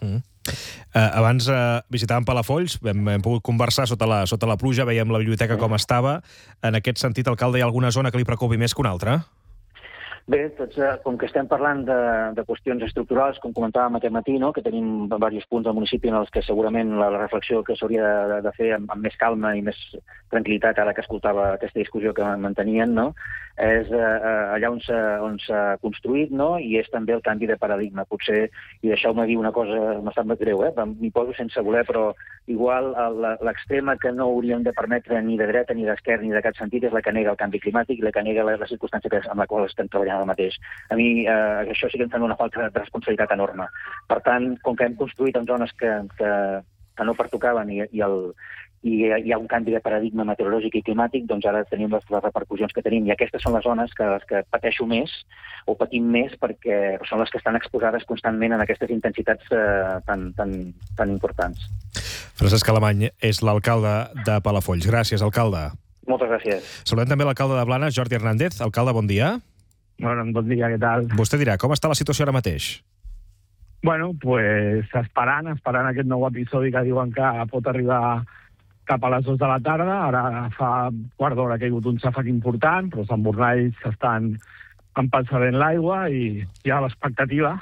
Abans visitàvem Palafolls, hem pogut conversar sota la pluja, veiem la biblioteca com estava. En aquest sentit, alcalde, hi ha alguna zona que li preocupi més que una altra? Bé, com que estem parlant de qüestions estructurals, com comentàvem aquest matí, no? Que tenim diversos punts al municipi en els que segurament la reflexió que s'hauria de fer amb més calma i més tranquil·litat, ara que escoltava aquesta discussió que mantenien, no? És allà on s'ha construït, no? I és també el canvi de paradigma. Potser, i deixeu-me dir una cosa, m'ha semblat greu, m'hi poso sense voler, però igual l'extrema que no hauríem de permetre ni de dreta, ni d'esquerra, ni de cap sentit és la que nega el canvi climàtic i la que nega la circumstància amb la qual estem treballant ara mateix. A mi això sí que em sembla una falta de responsabilitat enorme. Per tant, com que hem construït en zones que no pertocaven i hi ha un canvi de paradigma meteorològic i climàtic, doncs ara tenim les repercussions que tenim. I aquestes són les zones que pateixo més o patim més perquè són les que estan exposades constantment en aquestes intensitats tan importants. Francesc Alemany és l'alcalde de Palafolls. Gràcies, alcalde. Moltes gràcies. Saludem també l'alcalde de Blanes, Jordi Hernández. Alcalde, bon dia. Bon dia, què tal? Vostè dirà, com està la situació ara mateix? Bueno, pues esperant aquest nou episodi que diuen que pot arribar cap a les 2 de la tarda. Ara fa quart d'hora que hi ha hagut un xàfec important, però els embornalls estan empalçament l'aigua i hi ha l'expectativa.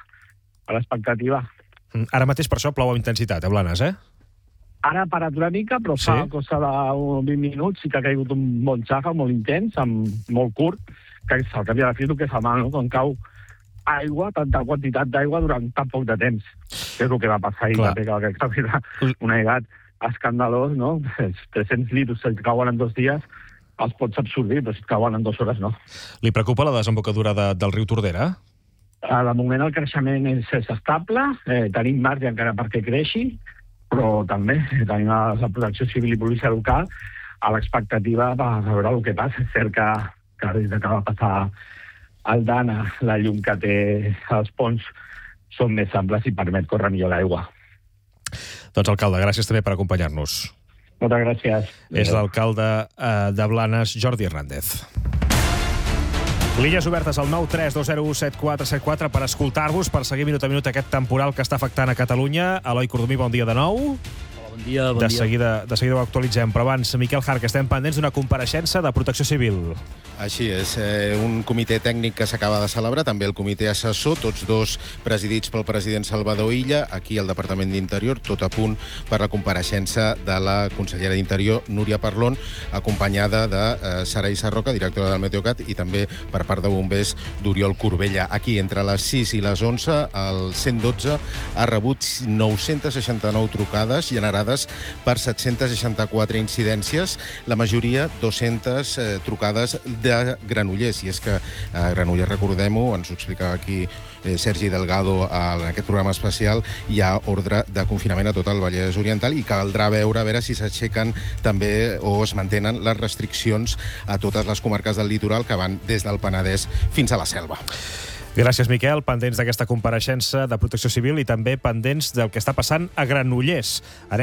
Ara mateix per això plou amb intensitat, a Blanes, Ara ha parat una mica, però fa cosa de 20 minuts sí que ha caigut un bon xàfec molt intens, molt curt, que és el que havia de fer el que fa mal, no? Quan cau aigua, tanta quantitat d'aigua durant tan poc de temps. És el que va passar ahir, que era un aiguat escandalós, no? 300 litres que cauen en 2 dies, els pots absorbir, però si cauen en 2 hores, no. Li preocupa la desembocadura del riu Tordera? De moment el creixement és estable, tenim marge encara perquè creixi, però també tenim la protecció civil i policia local a l'expectativa de veure el que passa. És cert que des que va passar el Dana, la llum que té els ponts són més amples i permet córrer millor l'aigua. Doncs, alcalde, gràcies també per acompanyar-nos. Moltes gràcies. És l'alcalde de Blanes, Jordi Hernández. Línies obertes al 932017474 per escoltar-vos, per seguir minut a minut aquest temporal que està afectant a Catalunya. Eloi Cordomí, bon dia de nou. Bon dia. De seguida ho actualitzem. Però abans, Miquel Harc, estem pendents d'una compareixença de Protecció Civil. Així és, un comitè tècnic que s'acaba de celebrar, també el comitè assessor, tots dos presidits pel president Salvador Illa, aquí al Departament d'Interior, tot a punt per la compareixença de la consellera d'Interior, Núria Parlon, acompanyada de Sarai Sarroca, directora del Meteocat, i també per part de bombers d'Oriol Corbella. Aquí, entre les 6 i les 11, el 112 ha rebut 969 trucades generades per 764 incidències, la majoria 200 trucades de Granollers. I és que a Granollers, recordem-ho, ens ho explicava aquí Sergi Delgado en aquest programa especial, hi ha ordre de confinament a tot el Vallès Oriental i caldrà veure a veure si s'aixequen també o es mantenen les restriccions a totes les comarques del litoral que van des del Penedès fins a la Selva. Gràcies, Miquel. Pendents d'aquesta compareixença de Protecció Civil i també pendents del que està passant a Granollers.